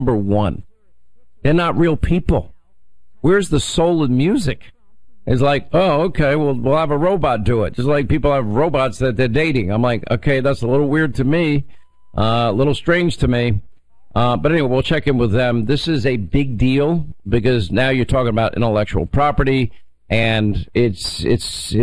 Number one, they're not real people. Where's the soul in music? It's like, oh, okay, well, we'll have a robot do it. Just like people have robots that they're dating. I'm like, okay, that's a little weird to me, a little strange to me. But anyway, we'll check in with them. This is a big deal because now you're talking about intellectual property, and it's